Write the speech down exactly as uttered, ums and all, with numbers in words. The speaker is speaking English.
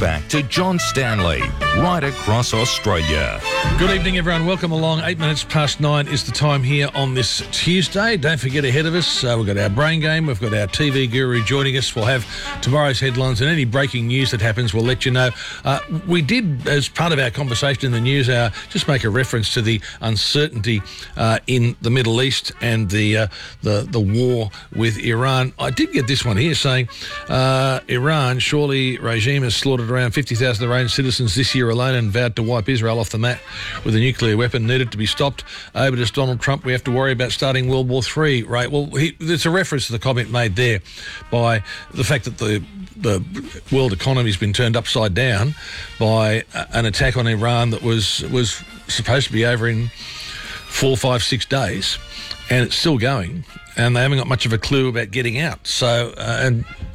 back to John Stanley, right across Australia. Good evening, everyone. Welcome along. Eight minutes past nine is the time here on this Tuesday. Don't forget, ahead of us, uh, we've got our brain game. We've got our T V guru joining us. We'll have tomorrow's headlines and any breaking news that happens, we'll let you know. Uh, we did, as part of our conversation in the news hour, just make a reference to the uncertainty uh, in the Middle East and the, uh, the the war with Iran. I did get this one here saying, uh, Iran, surely regime has slaughtered around fifty thousand Iranian citizens this year alone and vowed to wipe Israel off the map with a nuclear weapon, needed to be stopped. Over to Donald Trump, we have to worry about starting World War Three, right? Well, he, there's a reference to the comment made there by the fact that the the world economy's been turned upside down by an attack on Iran that was was supposed to be over in four, five, six days, and it's still going, and they haven't got much of a clue about getting out. So, uh, and